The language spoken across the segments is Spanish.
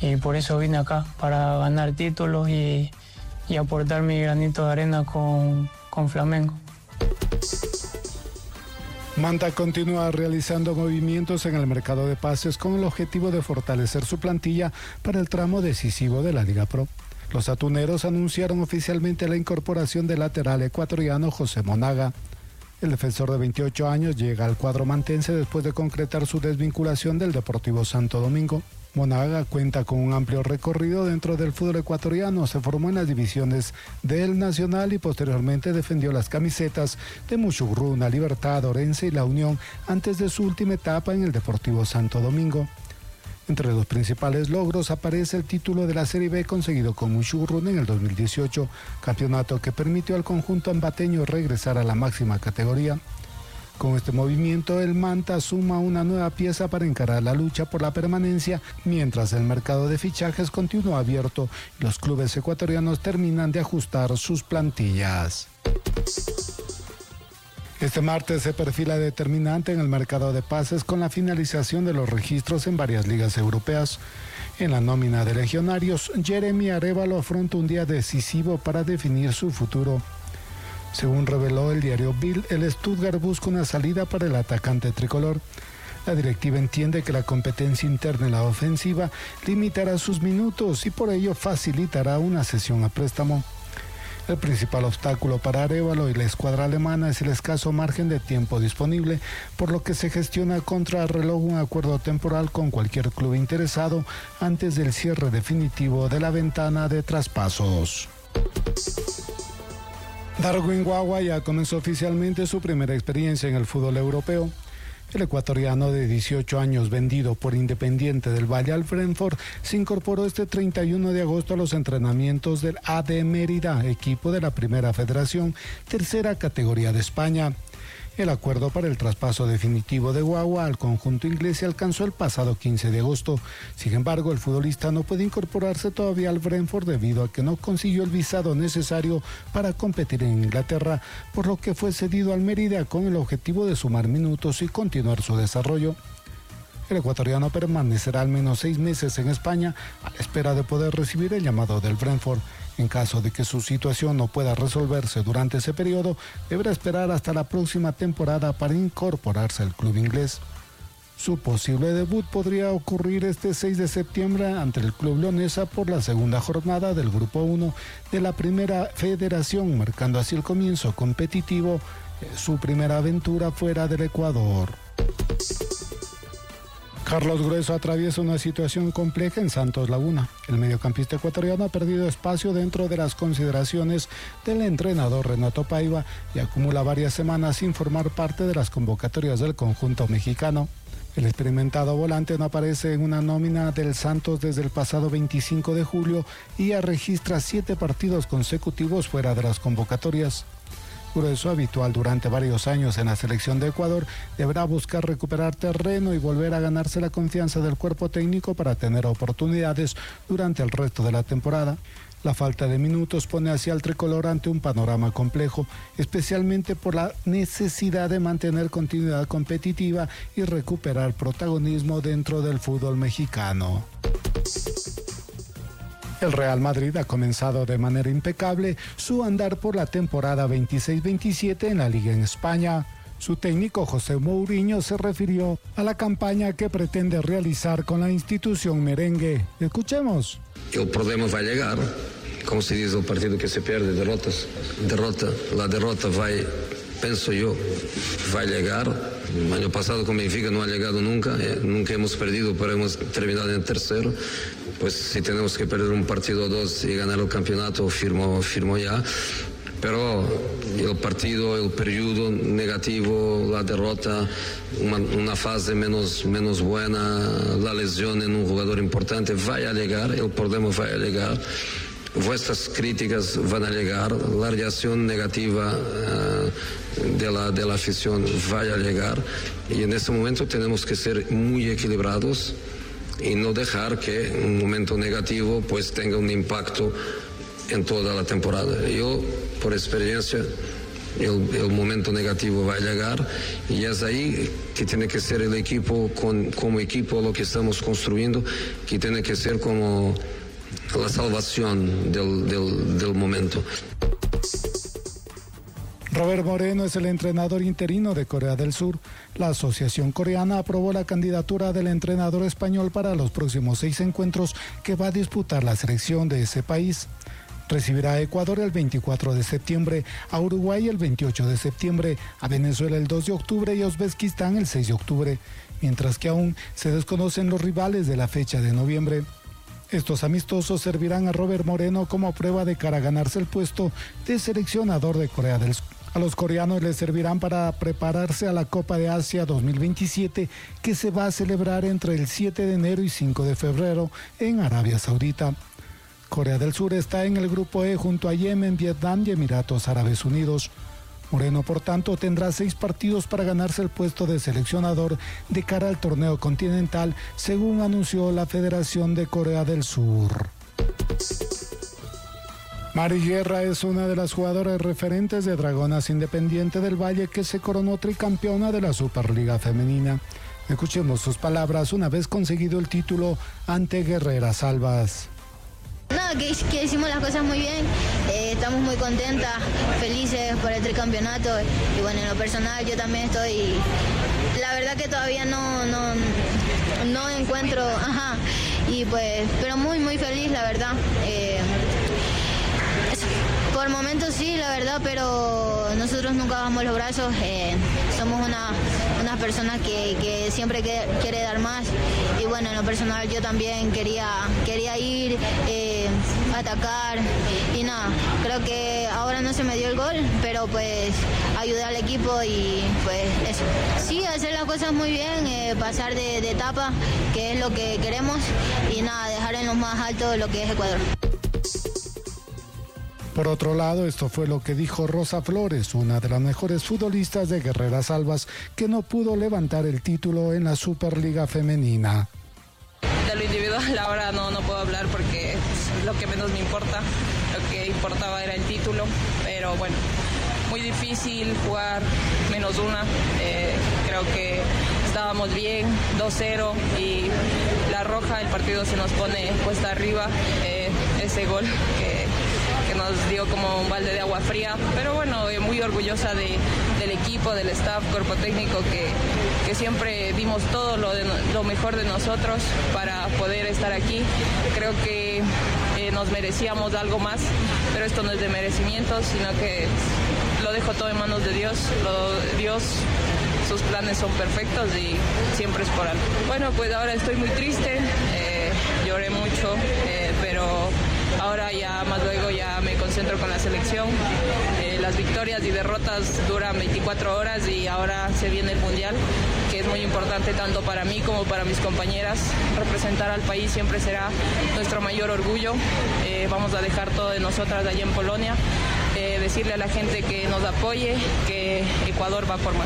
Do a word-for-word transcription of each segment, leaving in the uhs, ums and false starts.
y por eso vine acá, para ganar títulos y, y aportar mi granito de arena con, con Flamengo. Manta continúa realizando movimientos en el mercado de pases con el objetivo de fortalecer su plantilla para el tramo decisivo de la Liga Pro. Los atuneros anunciaron oficialmente la incorporación del lateral ecuatoriano José Monaga. El defensor de veintiocho años llega al cuadro mantense después de concretar su desvinculación del Deportivo Santo Domingo. Monaga cuenta con un amplio recorrido dentro del fútbol ecuatoriano, se formó en las divisiones del Nacional y posteriormente defendió las camisetas de Muchugruna, Libertad, Orense y La Unión antes de su última etapa en el Deportivo Santo Domingo. Entre los principales logros aparece el título de la Serie B conseguido con Muchugruna en el dos mil dieciocho, campeonato que permitió al conjunto ambateño regresar a la máxima categoría. Con este movimiento, el Manta suma una nueva pieza para encarar la lucha por la permanencia, mientras el mercado de fichajes continúa abierto y los clubes ecuatorianos terminan de ajustar sus plantillas. Este martes se perfila determinante en el mercado de pases con la finalización de los registros en varias ligas europeas. En la nómina de legionarios, Jeremy Arévalo afronta un día decisivo para definir su futuro. Según reveló el diario Bild, el Stuttgart busca una salida para el atacante tricolor. La directiva entiende que la competencia interna en la ofensiva limitará sus minutos y por ello facilitará una cesión a préstamo. El principal obstáculo para Arévalo y la escuadra alemana es el escaso margen de tiempo disponible, por lo que se gestiona contra reloj un acuerdo temporal con cualquier club interesado antes del cierre definitivo de la ventana de traspasos. Darwin Guagua ya comenzó oficialmente su primera experiencia en el fútbol europeo. El ecuatoriano de dieciocho años, vendido por Independiente del Valle al Brentford, se incorporó este treinta y uno de agosto a los entrenamientos del A D Mérida, equipo de la Primera Federación, tercera categoría de España. El acuerdo para el traspaso definitivo de Guagua al conjunto inglés se alcanzó el pasado quince de agosto. Sin embargo, el futbolista no puede incorporarse todavía al Brentford debido a que no consiguió el visado necesario para competir en Inglaterra, por lo que fue cedido al Mérida con el objetivo de sumar minutos y continuar su desarrollo. El ecuatoriano permanecerá al menos seis meses en España a la espera de poder recibir el llamado del Brentford. En caso de que su situación no pueda resolverse durante ese periodo, deberá esperar hasta la próxima temporada para incorporarse al club inglés. Su posible debut podría ocurrir este seis de septiembre ante el club leonesa por la segunda jornada del Grupo uno de la Primera Federación, marcando así el comienzo competitivo de su primera aventura fuera del Ecuador. Carlos Grueso atraviesa una situación compleja en Santos Laguna. El mediocampista ecuatoriano ha perdido espacio dentro de las consideraciones del entrenador Renato Paiva y acumula varias semanas sin formar parte de las convocatorias del conjunto mexicano. El experimentado volante no aparece en una nómina del Santos desde el pasado veinticinco de julio y ya registra siete partidos consecutivos fuera de las convocatorias. Grueso, habitual durante varios años en la selección de Ecuador, deberá buscar recuperar terreno y volver a ganarse la confianza del cuerpo técnico para tener oportunidades durante el resto de la temporada. La falta de minutos pone hacia el tricolor ante un panorama complejo, especialmente por la necesidad de mantener continuidad competitiva y recuperar protagonismo dentro del fútbol mexicano. El Real Madrid ha comenzado de manera impecable su andar por la temporada veintiséis veintisiete en la Liga en España. Su técnico José Mourinho se refirió a la campaña que pretende realizar con la institución merengue. Escuchemos. El problema va a llegar, como se dice, el partido que se pierde, derrotas, derrota, la derrota va, pienso yo, va a llegar. El año pasado con Benfica no ha llegado nunca, eh, nunca hemos perdido, pero hemos terminado en tercero. Pues si tenemos que perder un partido o dos y ganar el campeonato, firmo, firmo ya. Pero el partido, el periodo negativo, la derrota, una, una fase menos, menos buena, la lesión en un jugador importante, va a llegar, el problema va a llegar. Vuestras críticas van a llegar, la reacción negativa uh, de, la, de la afición va a llegar. Y en este momento tenemos que ser muy equilibrados y no dejar que un momento negativo pues tenga un impacto en toda la temporada. Yo, por experiencia, el, el momento negativo va a llegar y es ahí que tiene que ser el equipo, con, como equipo lo que estamos construyendo, que tiene que ser como la salvación del, del, del momento. Robert Moreno es el entrenador interino de Corea del Sur. La Asociación Coreana aprobó la candidatura del entrenador español para los próximos seis encuentros que va a disputar la selección de ese país. Recibirá a Ecuador el veinticuatro de septiembre, a Uruguay el veintiocho de septiembre, a Venezuela el dos de octubre y a Uzbekistán el seis de octubre, mientras que aún se desconocen los rivales de la fecha de noviembre. Estos amistosos servirán a Robert Moreno como prueba de cara a ganarse el puesto de seleccionador de Corea del Sur. A los coreanos les servirán para prepararse a la Copa de Asia dos mil veintisiete, que se va a celebrar entre el siete de enero y cinco de febrero en Arabia Saudita. Corea del Sur está en el grupo E junto a Yemen, Vietnam y Emiratos Árabes Unidos. Moreno, por tanto, tendrá seis partidos para ganarse el puesto de seleccionador de cara al torneo continental, según anunció la Federación de Corea del Sur. Mari Guerra es una de las jugadoras referentes de Dragonas Independiente del Valle, que se coronó tricampeona de la Superliga Femenina. Escuchemos sus palabras una vez conseguido el título ante Guerreras Albas. No, que, que hicimos las cosas muy bien, eh, estamos muy contentas, felices por el tricampeonato y bueno, en lo personal yo también estoy, la verdad que todavía no, no, no encuentro, ajá, y pues, pero muy muy feliz la verdad. Eh, Por momentos sí, la verdad, pero nosotros nunca bajamos los brazos. Eh, somos una, una persona que, que siempre que, quiere dar más. Y bueno, en lo personal yo también quería, quería ir, eh, atacar. Y nada, creo que ahora no se me dio el gol, pero pues ayudé al equipo y pues eso. Sí, hacer las cosas muy bien, eh, pasar de, de etapa, que es lo que queremos. Y nada, dejar en lo más alto lo que es Ecuador. Por otro lado, esto fue lo que dijo Rosa Flores, una de las mejores futbolistas de Guerreras Albas, que no pudo levantar el título en la Superliga Femenina. De lo individual ahora no, no puedo hablar porque es lo que menos me importa, lo que importaba era el título, pero bueno, muy difícil jugar menos una, eh, creo que estábamos bien, dos cero y la roja, el partido se nos pone cuesta arriba, eh, ese gol que... que nos dio como un balde de agua fría, pero bueno, muy orgullosa de, del equipo, del staff, cuerpo técnico, que, que siempre dimos todo lo, de, lo mejor de nosotros para poder estar aquí. Creo que eh, nos merecíamos algo más, pero esto no es de merecimiento, sino que lo dejo todo en manos de Dios. Lo, Dios, sus planes son perfectos y siempre es por algo. Bueno, pues ahora estoy muy triste, eh, lloré mucho, eh, pero... ahora ya más luego ya me concentro con la selección. Eh, las victorias y derrotas duran veinticuatro horas y ahora se viene el Mundial, que es muy importante tanto para mí como para mis compañeras. Representar al país siempre será nuestro mayor orgullo. Eh, vamos a dejar todo de nosotras allá en Polonia. Eh, decirle a la gente que nos apoye, que Ecuador va por más.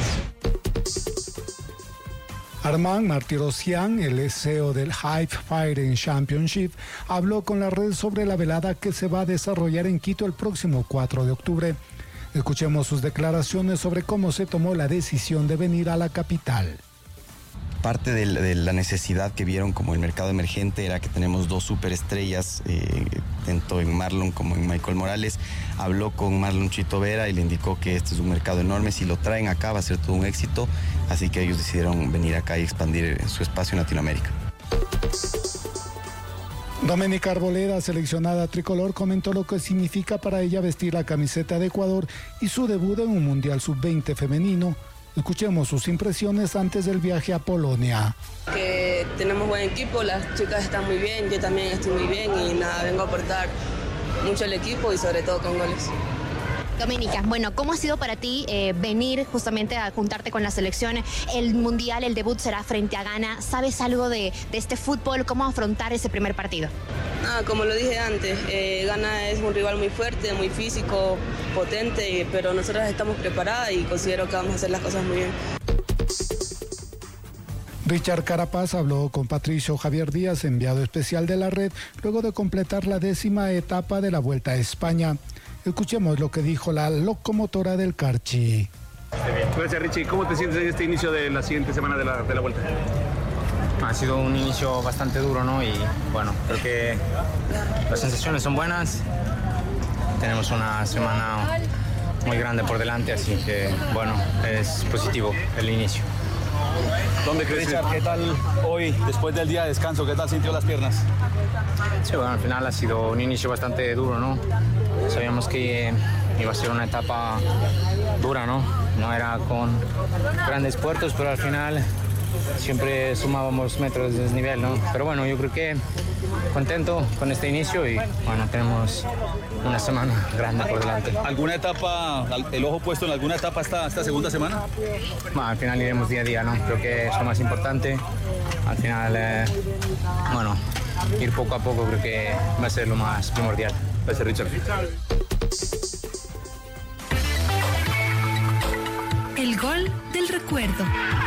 Armand Martirosyan, el C E O del Hype Fighting Championship, habló con la red sobre la velada que se va a desarrollar en Quito el próximo cuatro de octubre. Escuchemos sus declaraciones sobre cómo se tomó la decisión de venir a la capital. Parte de la, de la necesidad que vieron como el mercado emergente era que tenemos dos superestrellas, eh, tanto en Marlon como en Michael Morales. Habló con Marlon Chito Vera y le indicó que este es un mercado enorme, si lo traen acá va a ser todo un éxito, así que ellos decidieron venir acá y expandir su espacio en Latinoamérica. Doménica Arboleda, seleccionada tricolor, comentó lo que significa para ella vestir la camiseta de Ecuador y su debut en un Mundial sub veinte femenino. Escuchemos sus impresiones antes del viaje a Polonia. Que tenemos buen equipo, las chicas están muy bien, yo también estoy muy bien y nada, vengo a aportar mucho al equipo y sobre todo con goles. Doménica, bueno, ¿cómo ha sido para ti eh, venir justamente a juntarte con la selección? El Mundial, el debut será frente a Ghana. ¿Sabes algo de, de este fútbol? ¿Cómo afrontar ese primer partido? Nada, como lo dije antes, eh, Ghana es un rival muy fuerte, muy físico, potente, pero nosotros estamos preparadas y considero que vamos a hacer las cosas muy bien. Richard Carapaz habló con Patricio Javier Díaz, enviado especial de la red, luego de completar la décima etapa de la Vuelta a España. Escuchemos lo que dijo la locomotora del Carchi. Gracias, Richie. ¿Cómo te sientes en este inicio de la siguiente semana de la, de la vuelta? Ha sido un inicio bastante duro, ¿no? Y bueno, creo que las sensaciones son buenas. Tenemos una semana muy grande por delante, así que bueno, es positivo el inicio. ¿Dónde crees? Richard, ¿qué tal hoy, después del día de descanso? ¿Qué tal sintió las piernas? Sí, bueno, al final ha sido un inicio bastante duro, ¿no? Sabíamos que iba a ser una etapa dura, ¿no? No era con grandes puertos, pero al final siempre sumábamos metros de desnivel, ¿no? Pero bueno, yo creo que contento con este inicio y bueno, tenemos una semana grande por delante. ¿Alguna etapa, el ojo puesto en alguna etapa esta, esta segunda semana? Bueno, al final iremos día a día, ¿no? Creo que es lo más importante. Al final, eh, bueno, ir poco a poco creo que va a ser lo más primordial. Gracias, Richard. El gol del recuerdo.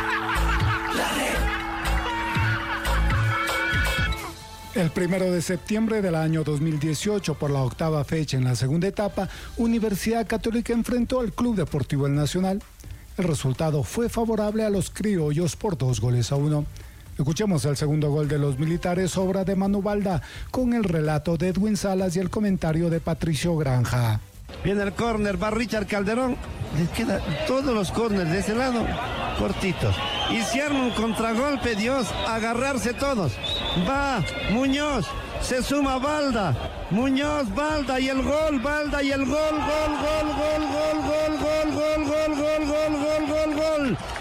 El primero de septiembre del año dos mil dieciocho, por la octava fecha en la segunda etapa, Universidad Católica enfrentó al Club Deportivo El Nacional. El resultado fue favorable a los criollos por dos goles a uno. Escuchemos el segundo gol de los militares, obra de Manu Balda, con el relato de Edwin Salas y el comentario de Patricio Granja. Viene el córner, va Richard Calderón, les queda todos los córners de ese lado, cortitos. Y se arma un contragolpe, Dios, agarrarse todos. Va Muñoz, se suma Balda, Muñoz, Balda y el gol, Balda y el gol, gol, gol, gol, gol, gol, gol, gol, gol, gol, gol, gol, gol, gol.